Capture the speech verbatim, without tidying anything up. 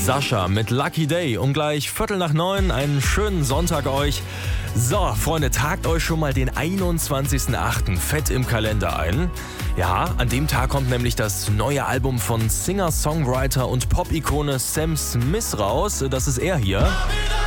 Sascha mit Lucky Day um gleich Viertel nach neun. Einen schönen Sonntag euch. So, Freunde, tragt euch schon mal den einundzwanzigsten achten fett im Kalender ein. Ja, an dem Tag kommt nämlich das neue Album von Singer, Songwriter und Pop-Ikone Sam Smith raus. Das ist er hier.